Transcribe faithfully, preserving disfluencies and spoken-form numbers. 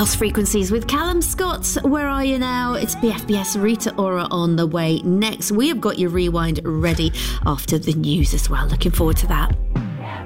Lost Frequencies with Callum Scott. Where are you now? It's B F B S Rita Ora on the way next. We have got your rewind ready after the news as well. Looking forward to that.